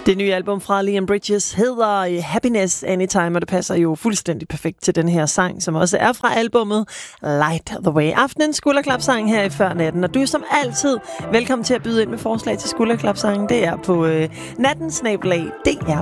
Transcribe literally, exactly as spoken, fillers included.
Det nye album fra Liam Bridges hedder Happiness Anytime, og det passer jo fuldstændig perfekt til den her sang, som også er fra albummet Light the Way. Aftenens skulderklapsang her i Før Natten, og du er som altid velkommen til at byde ind med forslag til skulderklapsangen. Det er på øh, natten snabel-a d r